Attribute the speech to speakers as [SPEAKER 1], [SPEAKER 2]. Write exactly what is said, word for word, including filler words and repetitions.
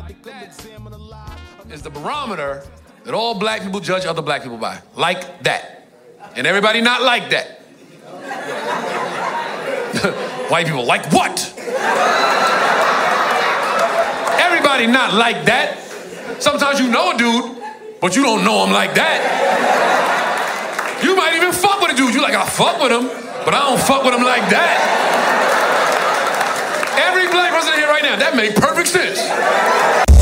[SPEAKER 1] like that is the barometer that all black people judge other black people by. Like that. And everybody not like that. White people, like what? Everybody not like that. Sometimes you know a dude, but you don't know him like that. You might even fuck with a dude. You like, I fuck with him, but I don't fuck with him like that. Every black person here right now, that make perfect sense.